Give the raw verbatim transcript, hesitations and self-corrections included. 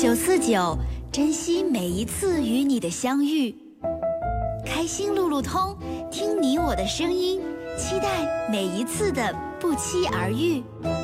九四九，珍惜每一次与你的相遇。开心路路通，听你我的声音，期待每一次的不期而遇。